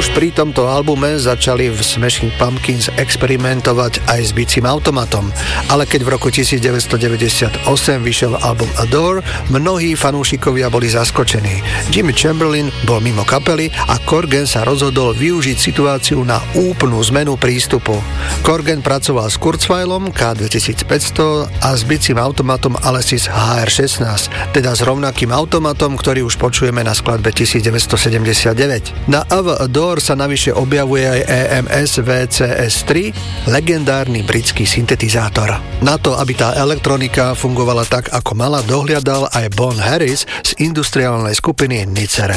Už pri tomto albume začali v Smashing Pumpkins experimentovať aj s bicím automatom, ale keď v roku 1998 vyšiel album Adore, mnohí fanúšikovia boli zaskočení. Jimmy Chamberlin bol mimo kapely a Corgan sa rozhodol využiť situáciu na úplnú zmenu prístupu. Corgan pracoval s Kurzweilom K2500 a s bicím automatom Alesis HR16, teda s rovnakým automatom, ktorý už počujeme na skladbe 1979. Na Adore sa navyše objavuje aj EMS VCS3, legendárny britský syntetizátor. Na to, aby tá elektronika fungovala tak, ako mala, dohliadal aj Bon Harris z industriálnej skupiny Nizar.